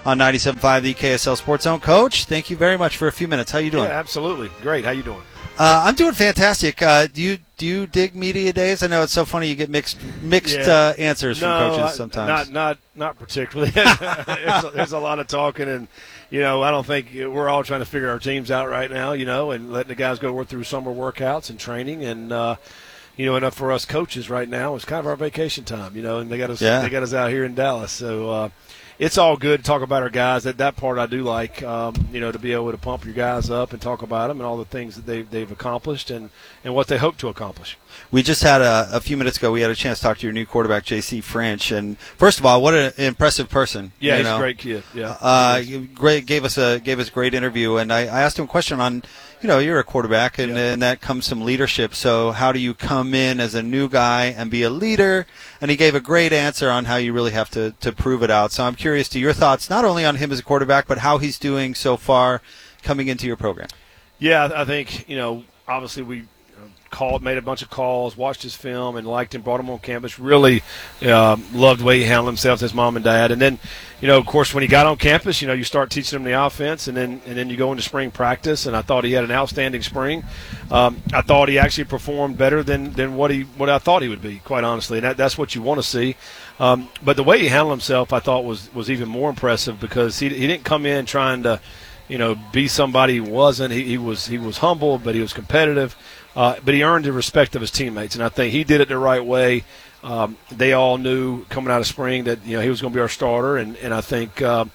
on 97.5 the KSL Sports Zone. Coach, thank you very much for a few minutes. How you doing? Yeah, absolutely. Great. How you doing? I'm doing fantastic. Do you dig media days? I know it's so funny you get mixed answers from coaches sometimes. Not particularly. there's a lot of talking, and I don't think we're all trying to figure our teams out right now. And letting the guys go through summer workouts and training, and enough for us coaches right now. It's kind of our vacation time. And they got us out here in Dallas, so. It's all good to talk about our guys. That part I do like, to be able to pump your guys up and talk about them and all the things that they've accomplished and what they hope to accomplish. We just had a few minutes ago, we had a chance to talk to your new quarterback, J.C. French. And first of all, what an impressive person. Yeah, he's a great kid. Yeah, gave us a great interview. And I asked him a question on, you're a quarterback and that comes some leadership. So how do you come in as a new guy and be a leader? And he gave a great answer on how you really have to prove it out. So I'm curious to your thoughts, not only on him as a quarterback, but how he's doing so far coming into your program. Yeah, I think, obviously we made a bunch of calls, watched his film, and liked him, brought him on campus, really loved the way he handled himself, his mom and dad. And then, of course, when he got on campus, you start teaching him the offense, and then you go into spring practice, and I thought he had an outstanding spring. I thought he actually performed better than what I thought he would be, quite honestly, and that's what you want to see. But the way he handled himself, I thought was even more impressive because he didn't come in trying to, be somebody he wasn't. He was humble, but he was competitive. But he earned the respect of his teammates, and I think he did it the right way. They all knew coming out of spring that he was going to be our starter, and I think I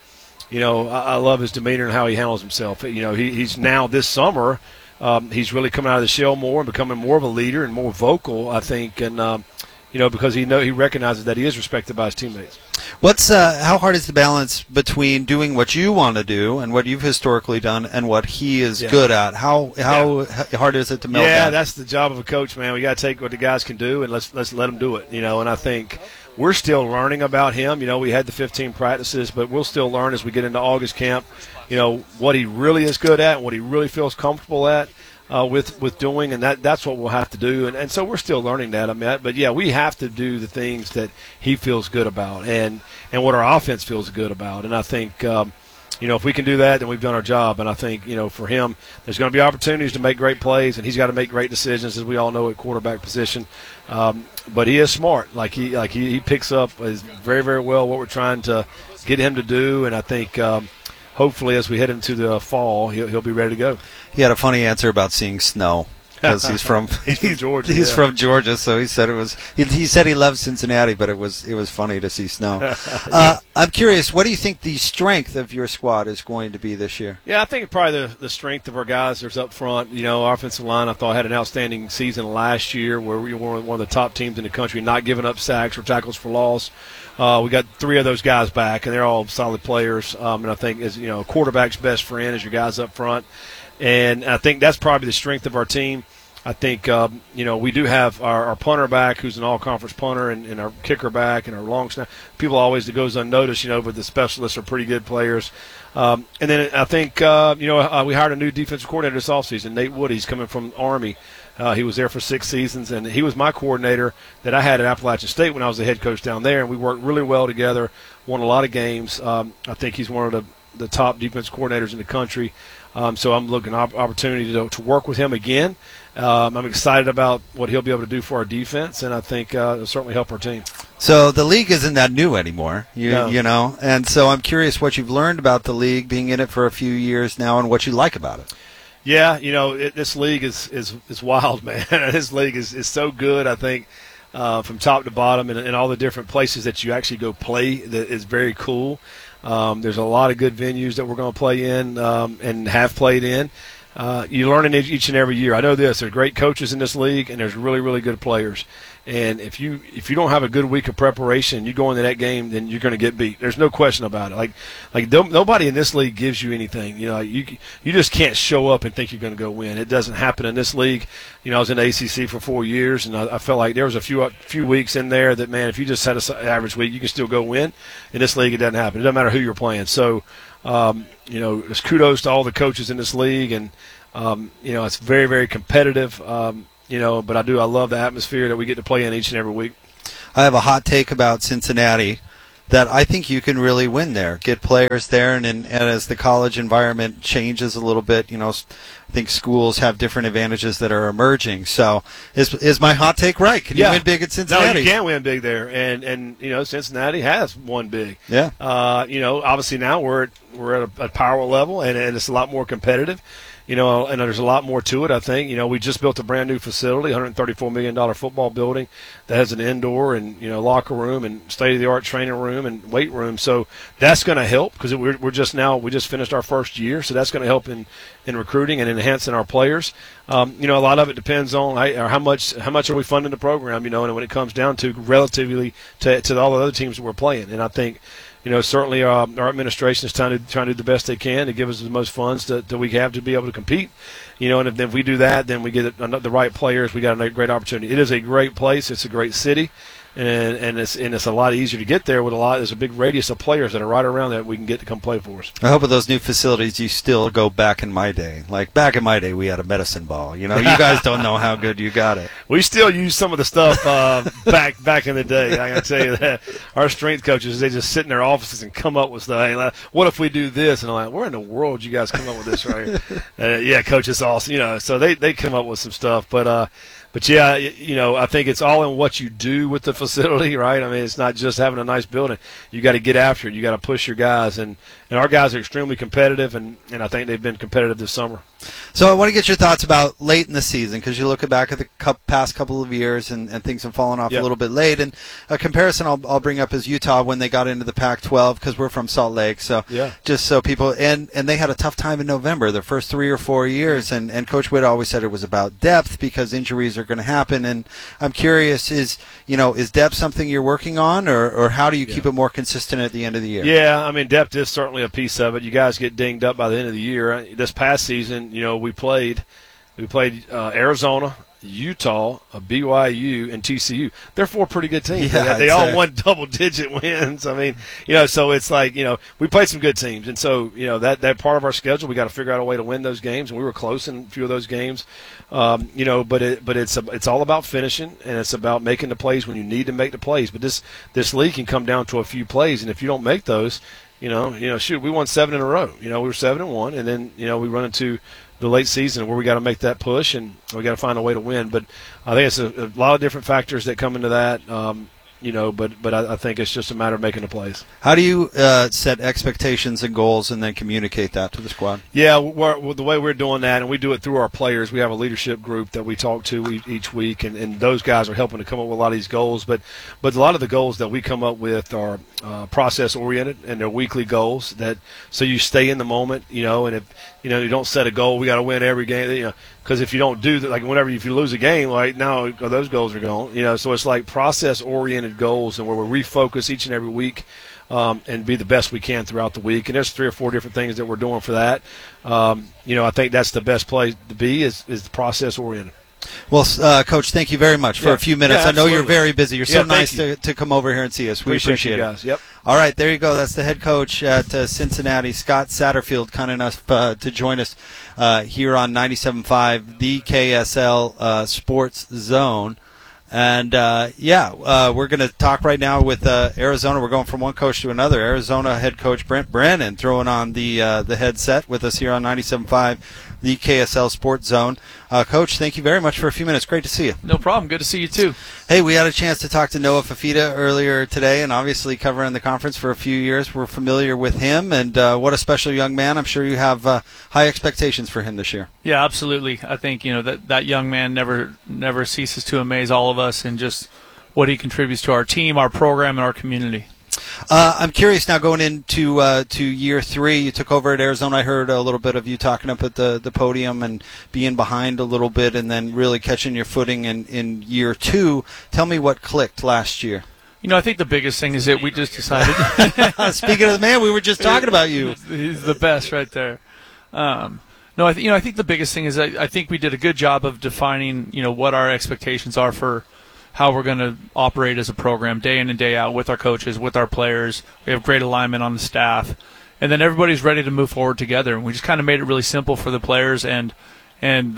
love his demeanor and how he handles himself. He's now this summer he's really coming out of the shell more and becoming more of a leader and more vocal, I think, and because he recognizes that he is respected by his teammates. How hard is the balance between doing what you want to do and what you've historically done and what he is good at? How hard is it to meld that? Yeah, that's the job of a coach, man. We got to take what the guys can do and let's let them do it. And I think we're still learning about him. We had the 15 practices, but we'll still learn as we get into August camp. What he really is good at, and what he really feels comfortable at. With doing, and that's what we'll have to do, and so we're still learning that. But yeah, we have to do the things that he feels good about, and what our offense feels good about. And I think if we can do that, then we've done our job. And I think for him, there's going to be opportunities to make great plays, and he's got to make great decisions, as we all know at quarterback position. But he is smart. He picks up very, very well what we're trying to get him to do, and I think. Hopefully, as we head into the fall, he'll be ready to go. He had a funny answer about seeing snow because he's from Georgia. He's from Georgia, so he said it was. He said he loved Cincinnati, but it was funny to see snow. I'm curious, what do you think the strength of your squad is going to be this year? Yeah, I think probably the strength of our guys is up front. Our offensive line, I thought, had an outstanding season last year, where we were one of the top teams in the country, not giving up sacks or tackles for loss. We got 3 of those guys back, and they're all solid players. And I think, as a quarterback's best friend is your guys up front. And I think that's probably the strength of our team. I think, we do have our punter back, who's an all-conference punter, and our kicker back, and our long snap. People always, it goes unnoticed, but the specialists are pretty good players. And then I think, we hired a new defensive coordinator this offseason, Nate Wood. He's coming from Army. He was there for 6 seasons, and he was my coordinator that I had at Appalachian State when I was the head coach down there, and we worked really well together, won a lot of games. I think he's one of the top defense coordinators in the country. So I'm looking at opportunity to work with him again. I'm excited about what he'll be able to do for our defense, and I think it'll certainly help our team. So the league isn't that new anymore, and so I'm curious what you've learned about the league, being in it for a few years now, and what you like about it. Yeah, this league is wild, man. This league is so good, I think, from top to bottom, and all the different places that you actually go play that is very cool. There's a lot of good venues that we're going to play in and have played in. You learn it each and every year. I know this. There's great coaches in this league, and there's really, really good players. And if you don't have a good week of preparation, you go into that game, then you're going to get beat. There's no question about it. Nobody in this league gives you anything. You just can't show up and think you're going to go win. It doesn't happen in this league. I was in the ACC for 4 years, and I felt like there was a few weeks in there that, man, if you just had an average week, you can still go win. In this league, it doesn't happen. It doesn't matter who you're playing. So, it's kudos to all the coaches in this league, and it's very, very competitive. But I love the atmosphere that we get to play in each and every week. I have a hot take about Cincinnati. that I think you can really win there. Get players there, and as the college environment changes a little bit, I think schools have different advantages that are emerging. So is my hot take right? Can you win big at Cincinnati? No, you can win big there, and Cincinnati has won big. Yeah. Obviously now we're at a power level, and it's a lot more competitive. And there's a lot more to it, I think. We just built a brand new facility, $134 million football building that has an indoor and, locker room and state-of-the-art training room and weight room. So that's going to help because we just finished our first year, so that's going to help in recruiting and enhancing our players. A lot of it depends on how much are we funding the program, and when it comes down to relatively to all the other teams that we're playing. And I think certainly our administration is trying to do the best they can to give us the most funds that we have to be able to compete. And if we do that, then we get the right players. We got a great opportunity. It is a great place. It's a great city. And it's a lot easier to get there there's a big radius of players that are right around that we can get to come play for us. I hope with those new facilities you still go back in my day. Like back in my day we had a medicine ball. You guys don't know how good you got it. We still use some of the stuff back in the day. I can tell you that. Our strength coaches, they just sit in their offices and come up with stuff. Hey, like, what if we do this? And I'm like, where in the world you guys come up with this right here? Yeah, coach, it's awesome. So they come up with some stuff. But yeah, I think it's all in what you do with the facility, right? I mean, it's not just having a nice building. You got to get after it. You got to push your guys, and our guys are extremely competitive, and I think they've been competitive this summer. So I want to get your thoughts about late in the season because you look back at the past couple of years and things have fallen off a little bit late. And a comparison I'll bring up is Utah when they got into the Pac-12 because we're from Salt Lake. So just so people and they had a tough time in November, their first 3 or 4 years. And Coach Witt always said it was about depth because injuries are going to happen. And I'm curious, is depth something you're working on or how do you keep it more consistent at the end of the year? Yeah, I mean, depth is certainly a piece of it. You guys get dinged up by the end of the year. This past season, we played Arizona, Utah, BYU, and TCU. They're 4 pretty good teams. Yeah, they all won double-digit wins. I mean, so it's like, we played some good teams. And so, that part of our schedule, we got to figure out a way to win those games. And we were close in a few of those games. But it's all about finishing, and it's about making the plays when you need to make the plays. But this league can come down to a few plays, and if you don't make those, shoot, we won 7 in a row. We were 7-1, and then, we run into the late season where we got to make that push and we got to find a way to win. But I think it's a lot of different factors that come into that. But I think it's just a matter of making the plays. How do you set expectations and goals and then communicate that to the squad? Yeah, the way we're doing that, and we do it through our players. We have a leadership group that we talk to each week, and those guys are helping to come up with a lot of these goals. But a lot of the goals that we come up with are process-oriented, and they're weekly goals. So you stay in the moment, and if you don't set a goal, we got to win every game, because if you don't do that, like if you lose a game, like now those goals are gone, so it's like process-oriented goals, and where we refocus each and every week and be the best we can throughout the week. And there's 3 or 4 different things that we're doing for that. I think that's the best place to be is the process-oriented. Well, Coach, thank you very much for a few minutes. I know you're very busy. You're so nice to come over here and see us. We appreciate it. Guys. Yep. All right, there you go. That's the head coach at Cincinnati, Scott Satterfield, kind enough to join us here on 97.5, the KSL Sports Zone. And, we're going to talk right now with Arizona. We're going from one coach to another. Arizona head coach Brent Brennan throwing on the headset with us here on 97.5, the KSL Sports Zone. Coach, thank you very much for a few minutes. Great to see you. No problem. Good to see you, too. Hey, we had a chance to talk to Noah Fifita earlier today, and obviously covering the conference for a few years. We're familiar with him, and what a special young man. I'm sure you have high expectations for him this year. Yeah, absolutely. I think, that young man never ceases to amaze all of us and just what he contributes to our team, our program, and our community. I'm curious now, going into to year 3, you took over at Arizona. I heard a little bit of you talking up at the podium and being behind a little bit and then really catching your footing in year 2. Tell me what clicked last year. I think the biggest thing is that we just decided. Speaking of the man, we were just talking about you. He's the best right there. No, I think the biggest thing is I think we did a good job of defining, what our expectations are for how we're going to operate as a program day in and day out with our coaches, with our players. We have great alignment on the staff. And then everybody's ready to move forward together. And we just kind of made it really simple for the players and in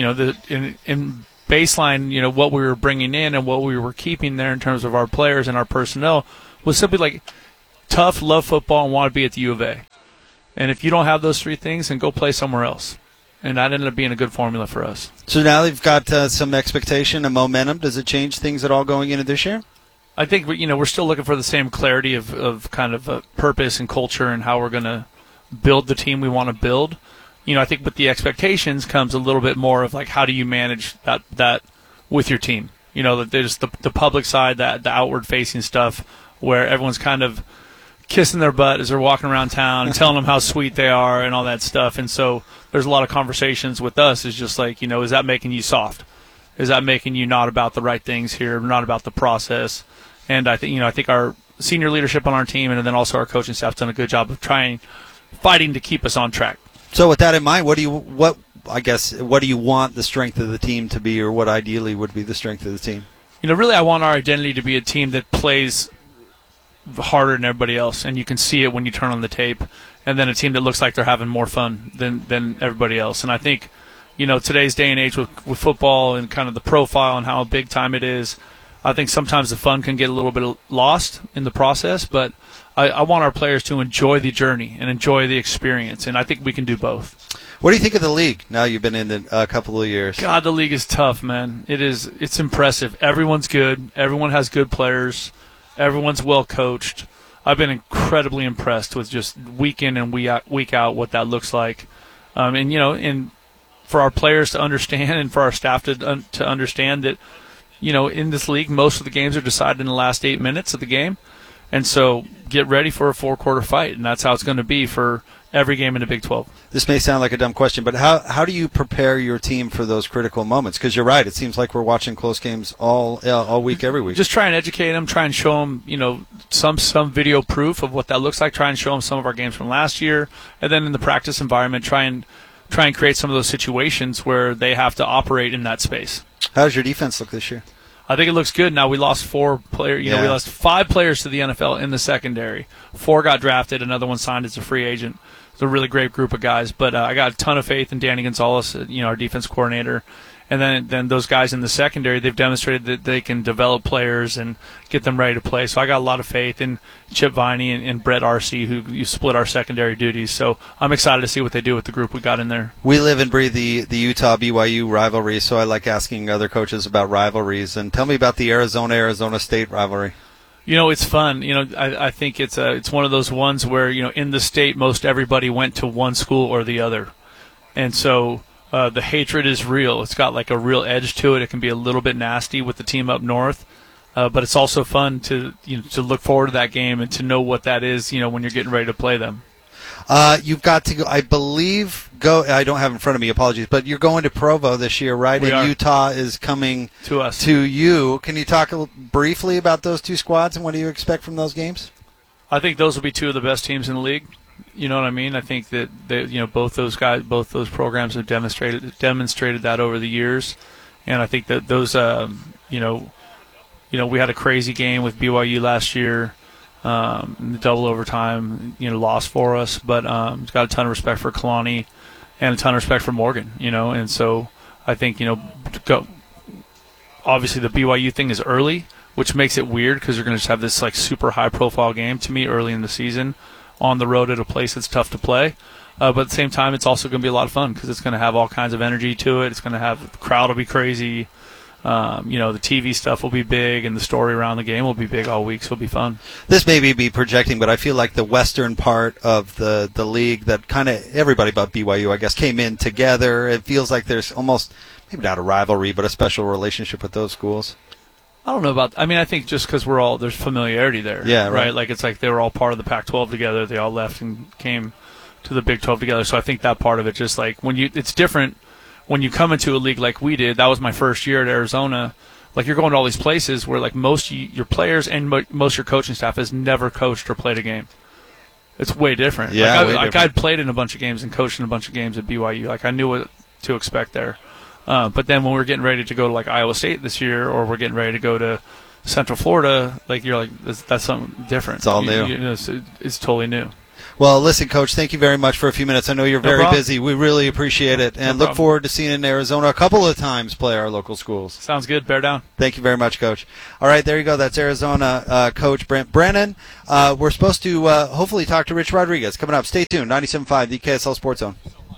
baseline, what we were bringing in and what we were keeping there in terms of our players and our personnel was simply like tough, love football, and want to be at the U of A. And if you don't have those three things, then go play somewhere else. And that ended up being a good formula for us. So now they've got some expectation and momentum. Does it change things at all going into this year? I think we're still looking for the same clarity of kind of a purpose and culture and how we're going to build the team we want to build. I think with the expectations comes a little bit more of like how do you manage that with your team. There's the public side, the outward facing stuff where everyone's kind of kissing their butt as they're walking around town and telling them how sweet they are and all that stuff. And so there's a lot of conversations with us is just like, is that making you soft? Is that making you not about the right things here, not about the process? And I think our senior leadership on our team and then also our coaching staff's done a good job of fighting to keep us on track. So with that in mind, what do you want the strength of the team to be, or what ideally would be the strength of the team? Really I want our identity to be a team that plays harder than everybody else, and you can see it when you turn on the tape, and then a team that looks like they're having more fun than everybody else. And I think, today's day and age with football and kind of the profile and how big time it is, I think sometimes the fun can get a little bit lost in the process, but I want our players to enjoy the journey and enjoy the experience, and I think we can do both. What do you think of the league now you've been in it a couple of years? God, the league is tough, man. It's impressive. Everyone's good. Everyone has good players. Everyone's well coached. I've been incredibly impressed with just week in and week out what that looks like. And for our players to understand and for our staff to understand that, in this league, most of the games are decided in the last 8 minutes of the game. And so get ready for a 4-quarter fight, and that's how it's going to be for every game in the Big 12. This may sound like a dumb question, but how do you prepare your team for those critical moments? Because you're right, it seems like we're watching close games all week, every week. Just try and educate them, try and show them, some video proof of what that looks like. Try and show them some of our games from last year, and then in the practice environment, try and create some of those situations where they have to operate in that space. How does your defense look this year? I think it looks good. Now we lost 4 players. We lost 5 players to the NFL in the secondary. 4 got drafted. Another one signed as a free agent. It's a really great group of guys. But I got a ton of faith in Danny Gonzalez, our defense coordinator. And then those guys in the secondary, they've demonstrated that they can develop players and get them ready to play. So I got a lot of faith in Chip Viney and Brett Arcee, who split our secondary duties. So I'm excited to see what they do with the group we got in there. We live and breathe the Utah-BYU rivalry, so I like asking other coaches about rivalries. And tell me about the Arizona State rivalry. It's fun. I think it's one of those ones where, in the state, most everybody went to one school or the other. And so the hatred is real. It's got like a real edge to it. It can be a little bit nasty with the team up north, but it's also fun to look forward to that game and to know what that is. When you're getting ready to play them. You've got to go. I believe I don't have it in front of me. Apologies, but you're going to Provo this year, right? We are. Utah is coming to us. To you. Can you talk briefly about those two squads and what do you expect from those games? I think those will be 2 of the best teams in the league. You know what I mean? I think that both those programs have demonstrated that over the years, and I think that those we had a crazy game with BYU last year, in the double overtime, loss for us, but got a ton of respect for Kalani and a ton of respect for Morgan, and so I think obviously the BYU thing is early, which makes it weird because you're going to just have this like super high profile game to me early in the season on the road at a place that's tough to play. But at the same time, it's also going to be a lot of fun because it's going to have all kinds of energy to it. It's going to have the crowd will be crazy. The TV stuff will be big, and the story around the game will be big all week, so it'll be fun. This may be projecting, but I feel like the western part of the league that kind of everybody but BYU, I guess, came in together. It feels like there's almost, maybe not a rivalry, but a special relationship with those schools. I don't know about. I think just because there's familiarity there. Yeah, right. Like it's like they were all part of the Pac-12 together. They all left and came to the Big 12 together. So I think that part of it, just like it's different when you come into a league like we did. That was my first year at Arizona. Like you're going to all these places where like most your players and most your coaching staff has never coached or played a game. It's way different. Yeah, I'd played in a bunch of games and coached in a bunch of games at BYU. Like I knew what to expect there. But then when we're getting ready to go to like Iowa State this year, or we're getting ready to go to Central Florida, like you're like that's something different. It's all new. It's totally new. Well, listen, Coach, thank you very much for a few minutes. I know you're very problem. busy. We really appreciate it, and No look problem. forward to seeing in Arizona a couple of times play our local schools. Sounds good. Bear down. Thank you very much, Coach. All right, there you go. That's Arizona Coach Brent Brennan. We're supposed to hopefully talk to Rich Rodriguez coming up. Stay tuned. 97.5, the KSL Sports Zone.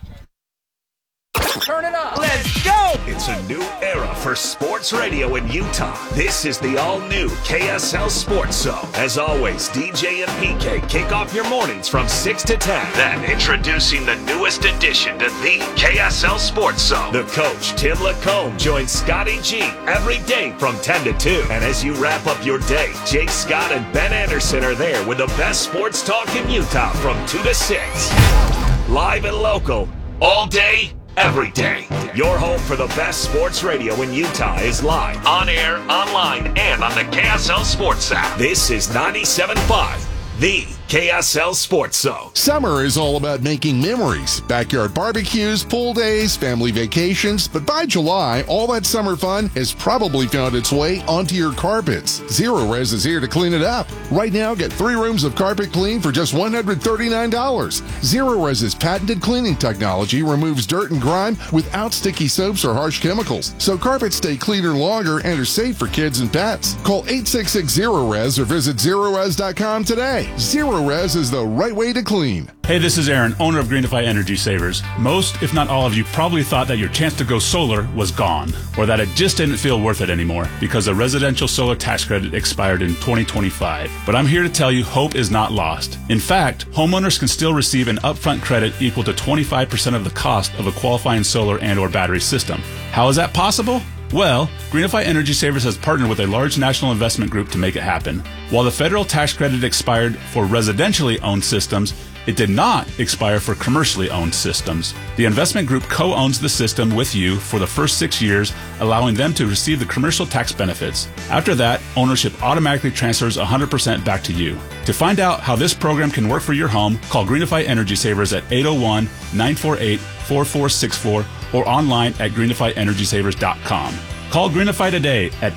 Turn it up. Let's go. It's a new era for sports radio in Utah. This is the all-new KSL Sports Zone. As always, DJ and PK kick off your mornings from 6 to 10. Then, introducing the newest addition to the KSL Sports Zone. The coach, Tim Lacombe, joins Scotty G every day from 10 to 2. And as you wrap up your day, Jake Scott and Ben Anderson are there with the best sports talk in Utah from 2 to 6. Live and local, all day, every day. Your home for the best sports radio in Utah is live, on air, online, and on the KSL Sports app. This is 97.5, the KSL Sports Zone. Summer is all about making memories. Backyard barbecues, pool days, family vacations. But by July, all that summer fun has probably found its way onto your carpets. Zero Res is here to clean it up. Right now, get 3 rooms of carpet clean for just $139. Zero Res's patented cleaning technology removes dirt and grime without sticky soaps or harsh chemicals. So carpets stay cleaner longer and are safe for kids and pets. Call 866-ZERO-RES or visit ZeroRes.com today. Zero Res is the right way to clean. Hey, this is Aaron, owner of Greenify Energy Savers. Most, if not all of you, probably thought that your chance to go solar was gone, or that it just didn't feel worth it anymore because the residential solar tax credit expired in 2025. But I'm here to tell you hope is not lost. In fact, homeowners can still receive an upfront credit equal to 25% of the cost of a qualifying solar and or battery system. How is that possible? Well, Greenify Energy Savers has partnered with a large national investment group to make it happen. While the federal tax credit expired for residentially owned systems, it did not expire for commercially owned systems. The investment group co-owns the system with you for the first 6 years, allowing them to receive the commercial tax benefits. After that, ownership automatically transfers 100% back to you. To find out how this program can work for your home, call Greenify Energy Savers at 801-948-4464 or online at greenifyenergysavers.com. Call Greenify today at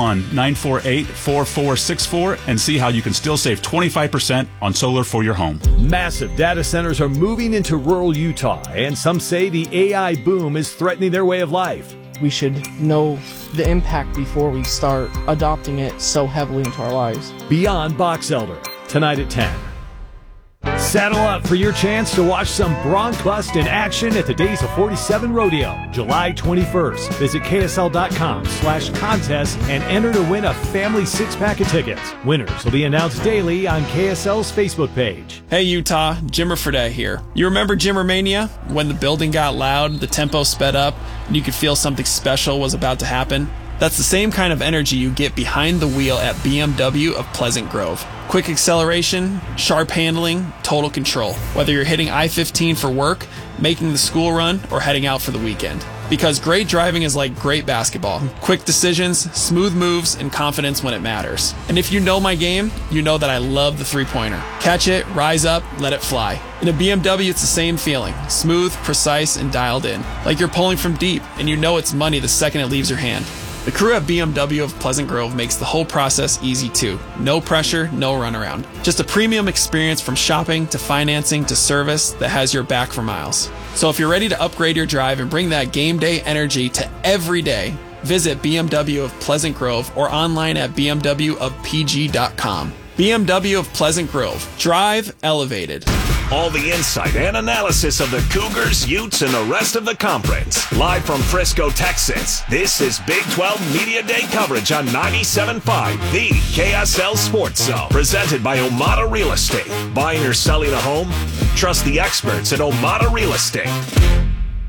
801-948-4464 and see how you can still save 25% on solar for your home. Massive data centers are moving into rural Utah, and some say the AI boom is threatening their way of life. We should know the impact before we start adopting it so heavily into our lives. Beyond Box Elder, tonight at 10. Saddle up for your chance to watch some Bronc Bust in action at the Days of 47 Rodeo, July 21st. Visit KSL.com/contest and enter to win a family 6-pack of tickets. Winners will be announced daily on KSL's Facebook page. Hey Utah, Jimmer Fredette here. You remember Jimmermania? When the building got loud, the tempo sped up, and you could feel something special was about to happen? That's the same kind of energy you get behind the wheel at BMW of Pleasant Grove. Quick acceleration, sharp handling, total control. Whether you're hitting I-15 for work, making the school run, or heading out for the weekend. Because great driving is like great basketball. Quick decisions, smooth moves, and confidence when it matters. And if you know my game, you know that I love the three-pointer. Catch it, rise up, let it fly. In a BMW, it's the same feeling. Smooth, precise, and dialed in. Like you're pulling from deep, and you know it's money the second it leaves your hand. The crew at BMW of Pleasant Grove makes the whole process easy too. No pressure, no runaround. Just a premium experience from shopping to financing to service that has your back for miles. So if you're ready to upgrade your drive and bring that game day energy to every day, visit BMW of Pleasant Grove or online at bmwofpg.com. BMW of Pleasant Grove. Drive elevated. All the insight and analysis of the Cougars, Utes, and the rest of the conference. Live from Frisco, Texas, this is Big 12 Media Day coverage on 97.5, the KSL Sports Zone. Presented by Omada Real Estate. Buying or selling a home? Trust the experts at Omada Real Estate.